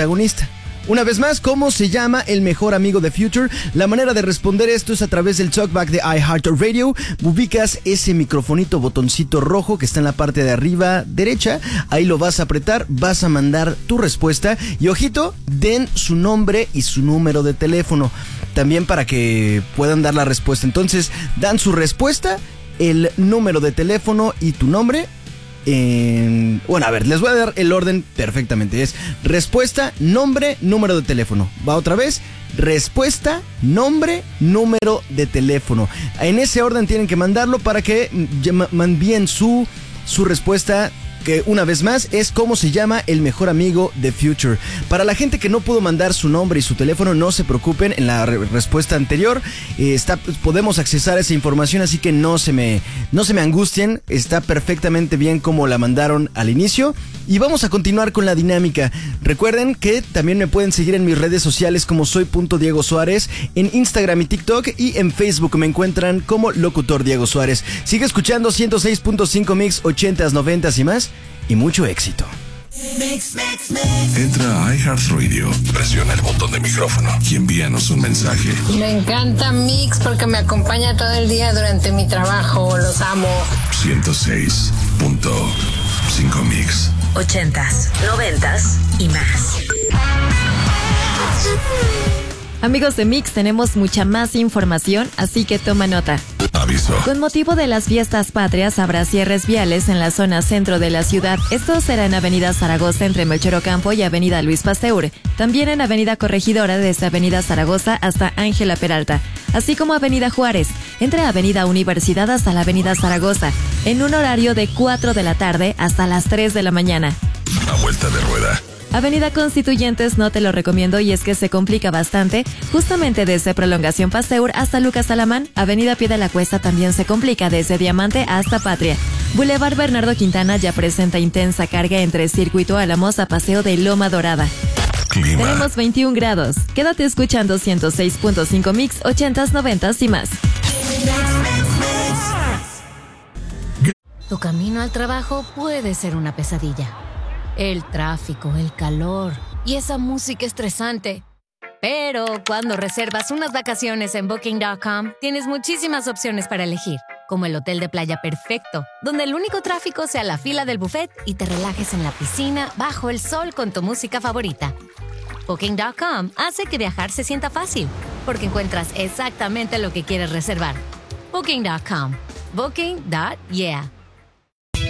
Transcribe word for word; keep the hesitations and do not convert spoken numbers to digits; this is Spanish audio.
protagonista. Una vez más, ¿cómo se llama el mejor amigo de Future? La manera de responder esto es a través del Talkback de iHeartRadio. Ubicas ese microfonito, botoncito rojo que está en la parte de arriba derecha. Ahí lo vas a apretar, vas a mandar tu respuesta. Y ojito, den su nombre y su número de teléfono. También para que puedan dar la respuesta. Entonces, dan su respuesta, el número de teléfono y tu nombre. En... Bueno, a ver, les voy a dar el orden perfectamente. Es respuesta, nombre, número de teléfono. Va otra vez. Respuesta, nombre, número de teléfono. En ese orden tienen que mandarlo para que envíen su, su respuesta, que una vez más es cómo se llama el mejor amigo de Future. Para la gente que no pudo mandar su nombre y su teléfono, no se preocupen, en la re- respuesta anterior eh, está, podemos accesar esa información, así que no se me no se me angustien, está perfectamente bien como la mandaron al inicio. Y vamos a continuar con la dinámica. Recuerden que también me pueden seguir en mis redes sociales como soy.diegosuárez, en Instagram y TikTok, y en Facebook me encuentran como Locutor Diego Suárez. Sigue escuchando ciento seis punto cinco Mix, ochentas, noventas y más, y mucho éxito. Mix, mix, mix. Entra a iHeartRadio, presiona el botón de micrófono y envíanos un mensaje. Me encanta Mix porque me acompaña todo el día durante mi trabajo. Los amo. ciento seis punto cinco Mix. Ochentas, noventas y más. Amigos de Mix, tenemos mucha más información, así que toma nota. Aviso. Con motivo de las fiestas patrias habrá cierres viales en la zona centro de la ciudad. Esto será en Avenida Zaragoza entre Melchor Ocampo y Avenida Luis Pasteur. También en Avenida Corregidora desde Avenida Zaragoza hasta Ángela Peralta. Así como Avenida Juárez, entre Avenida Universidad hasta la Avenida Zaragoza. En un horario de cuatro de la tarde hasta las tres de la mañana. A vuelta de rueda. Avenida Constituyentes no te lo recomiendo y es que se complica bastante. Justamente desde Prolongación Pasteur hasta Lucas Alamán. Avenida Pie de la Cuesta también se complica desde Diamante hasta Patria. Boulevard Bernardo Quintana ya presenta intensa carga entre Circuito Álamos a Paseo de Loma Dorada. Clima. Tenemos veintiún grados. Quédate escuchando ciento seis punto cinco Mix, ochentas, noventas y más. Tu camino al trabajo puede ser una pesadilla. El tráfico, el calor y esa música estresante. Pero cuando reservas unas vacaciones en Booking punto com, tienes muchísimas opciones para elegir, como el hotel de playa perfecto, donde el único tráfico sea la fila del buffet y te relajes en la piscina bajo el sol con tu música favorita. Booking punto com hace que viajar se sienta fácil, porque encuentras exactamente lo que quieres reservar. Booking punto com. Booking. Yeah.